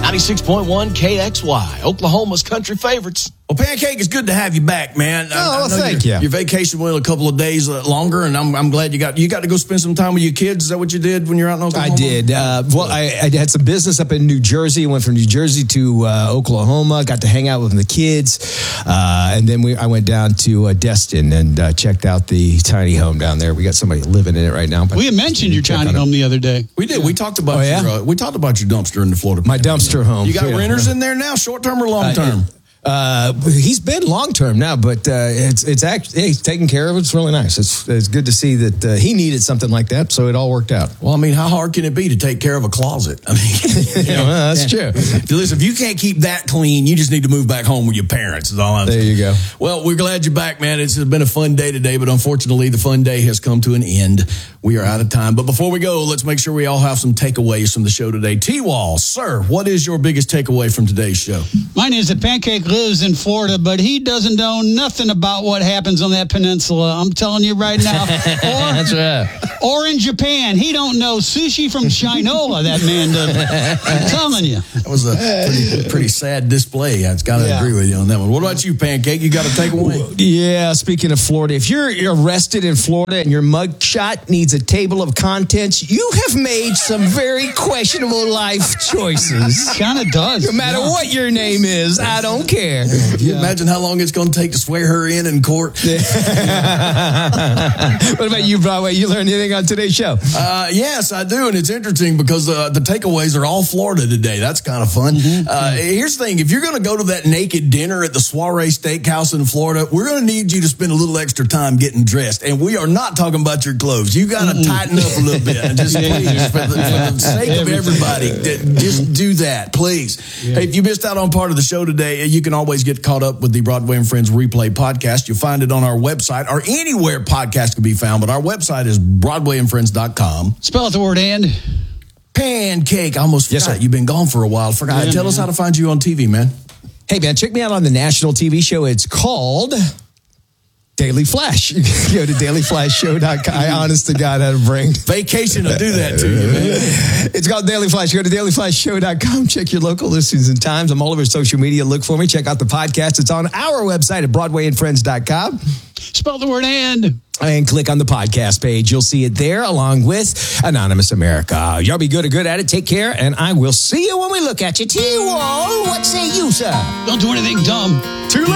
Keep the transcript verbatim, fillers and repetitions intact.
ninety-six point one K X Y, Oklahoma's country favorites. Well, Pancake, it's good to have you back, man. Oh, well, I know thank your, you. Your vacation went a couple of days uh, longer, and I'm, I'm glad you got you got to go spend some time with your kids. Is that what you did when you're out in Oklahoma? I did. Uh, well, I, I had some business up in New Jersey. Went from New Jersey to uh, Oklahoma. Got to hang out with the kids, uh, and then we I went down to uh, Destin and uh, checked out the tiny home down there. We got somebody living in it right now. We had mentioned your tiny home the other day. We did. We talked about Oh, yeah? your uh, we talked about your dumpster in the Florida. My dumpster home. You got Yeah. renters in there now, short term or long term? Uh, Uh, he's been long term now, but uh, it's it's actually he's taken care of. It's really nice. It's it's good to see that uh, he needed something like that, so it all worked out. Well, I mean, how hard can it be to take care of a closet? I mean, you know, well, that's true. Listen, if you can't keep that clean, you just need to move back home with your parents. Is all I'm There saying. you go. Well, we're glad you're back, man. It's been a fun day today, but unfortunately, the fun day has come to an end. We are out of time. But before we go, let's make sure we all have some takeaways from the show today. T-Wall, sir, what is your biggest takeaway from today's show? Mine is that Pancake lives in Florida, but he doesn't know nothing about what happens on that peninsula. I'm telling you right now. Or, That's right. or in Japan. He don't know sushi from Shinola, that man does. I'm telling you. That was a pretty, pretty sad display. I've got to Yeah. agree with you on that one. What about you, Pancake? You got a takeaway? Yeah, speaking of Florida, if you're arrested in Florida and your mug shot needs a table of contents, you have made some very questionable life choices. Kind of does. No matter Yeah. what your name is, I don't care. Can you imagine how long it's going to take to swear her in in court? What about you, Broadway? You learned anything on today's show? Uh, yes, I do, and it's interesting because uh, the takeaways are all Florida today. That's kind of fun. Mm-hmm. Uh, here's the thing. If you're going to go to that naked dinner at the Soiree Steakhouse in Florida, we're going to need you to spend a little extra time getting dressed, and we are not talking about your clothes. You got to mm-hmm. tighten up a little bit, and just please, for the, for the sake of everybody, just do that, please. Yeah. Hey, if you missed out on part of the show today, you can always get caught up with the Broadway and Friends Replay podcast. You'll find it on our website or anywhere podcasts can be found, but our website is broadway and friends dot com. Spell out the word and. Pancake. I almost forgot. Yes, sir. You've been gone for a while. Forgot. Yeah, Tell man. us how to find you on T V, man. Hey, man, check me out on the national T V show. It's called Daily Flash. You can go to daily flash show dot com. I honest to God had a brain. Vacation will do that to you, man. It's called Daily Flash. Go to daily flash show dot com. Check your local listings and times. I'm all over social media. Look for me. Check out the podcast. It's on our website at broadway and friends dot com. Spell the word and. And click on the podcast page. You'll see it there along with Anonymous America. Y'all be good or good at it. Take care. And I will see you when we look at you. T-Wall, what say you, sir? Don't do anything dumb. Too late.